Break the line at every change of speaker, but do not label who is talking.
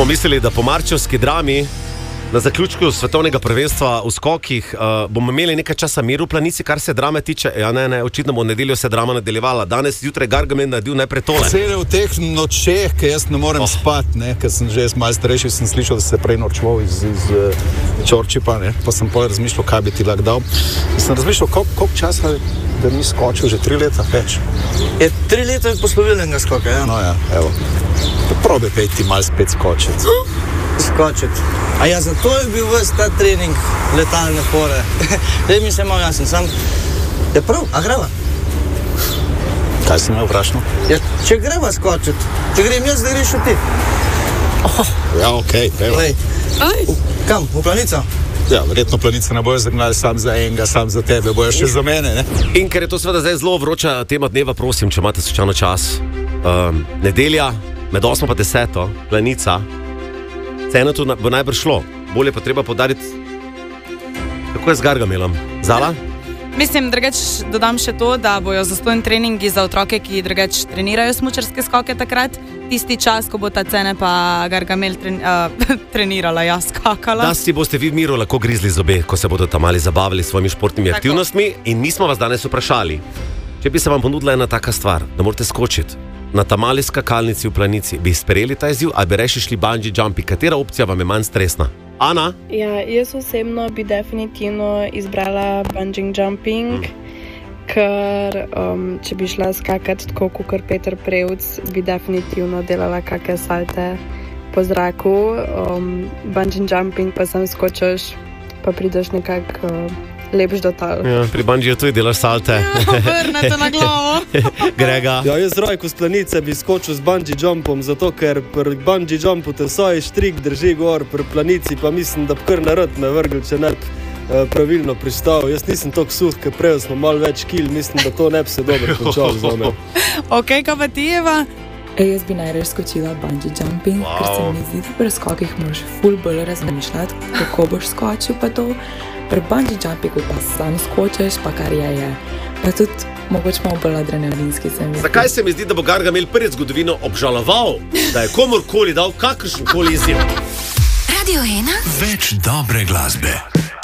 Smo mislili, da po marčevski drami na zaključku svetovnega prvenstva v skokih bomo imeli nekaj časa miru v planici, kar se drame tiče. Ja, ne, očitno bo v nedeljo se drama nadaljevala. Danes zjutraj Gargamel naredil najprej tole.
Cele v teh nočeh, ker jaz ne morem spati, ker sem že malo starejši, sem slišal, da se prej norčval iz Čorčipa, pa sem potem razmišljal, kaj bi ti lahko dal. In sem razmišljal, koliko časa da ni skočil, že 3 leta več.
3 leta je poslovilnega skoka, ja.
No ja, evo. Probi pej ti malo spet skočiti.
Skočiti. A ja, zato je bil ves ta trening letalne fore. Zdaj mi se malo jasen, sam je prav, a greva?
Kaj si me vprašal?
Ja, če greva skočiti, če grem jaz, da greš ti.
Ja, okej, evo.
Kam, v planico?
Ja, verjetno planice ne bojo zagnali sam za enega, sam za tebe, bojo še za mene, ne?
In ker je to seveda zdaj zelo vroča tema dneva, prosim, če imate slučajno čas. Nedelja, med 8 pa 10, planica. Ceno tu bo najbrž šlo. Bolje pa treba podariti, kako je z Gargamelom. Zala?
Mislim, drugač dodam še to, da bojo zastojni treningi za otroke, ki drugač trenirajo smučarske skoke takrat. Tisti čas, ko bo ta Cene pa Gargamel trenirala, skakala.
Da si boste vi v miru lahko grizli zobe, ko se bodo tam mali zabavili s svojimi športnimi aktivnostmi. In mi smo vas danes vprašali, če bi se vam ponudila ena taka stvar, da morate skočiti na ta mali skakalnici v planici, bi sprejeli ta izziv, ali bi reši šli bungee jumpi? Katera opcija vam je manj stresna? Ana?
Ja, jaz osebno bi definitivno izbrala bungee jumping, ker če bi šla skakati tako kot Peter Prevc, bi definitivno delala kakšne salte po zraku. Bungee jumping pa sam skočiš, pa prideš nekako lepš do tal.
Ja, pri bungeeju tudi delaš salte.
Ja, vrnete na glavo.
Grega?
Ja, jaz Rajko z planice bi skočil z bungee jumpom, zato ker pri bungee jumpu te vsaj štrik drži gor, pri planici pa mislim, da bi kar narod me vrgel, če ne bi pravilno pristal. Jaz nisem toliko suh, ker prej smo malo več kil, mislim, da to ne bi se dobro končalo za me.
Ok, kaj pa ti, Eva?
Jaz bi najraje skočila bungee jumping, ker se mi zdi, da pri skokih moraš ful bolj razmišljati, kako boš skočil pa to. Pri bungee jumpingu pa sam skočiš, pa kar je. Pa tudi mogoče malo bolj adrenalinski se mi zdi.
Zakaj se mi zdi, da bo Gargamel prvič zgodovino obžaloval, da je komorkoli dal kakršenkoli izziv?
Radio 1. Več dobre glasbe.